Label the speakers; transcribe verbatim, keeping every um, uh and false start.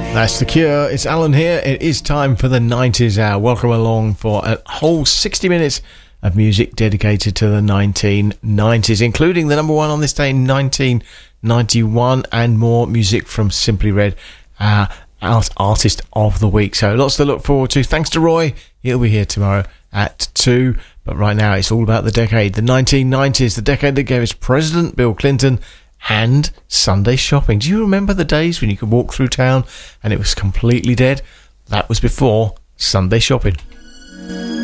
Speaker 1: That's The Cure. It's Alan here. It is time for the nineties hour. Welcome along for a whole sixty minutes of music dedicated to the nineteen nineties, including the number one on this day in nineteen ninety-one, and more music from Simply Red, uh, our Artist of the Week. So lots to look forward to. Thanks to Roy. He'll be here tomorrow at two. But right now it's all about the decade, the nineteen nineties, the decade that gave us President Bill Clinton and Sunday shopping. Do you remember the days when you could walk through town and it was completely dead? That was before Sunday shopping.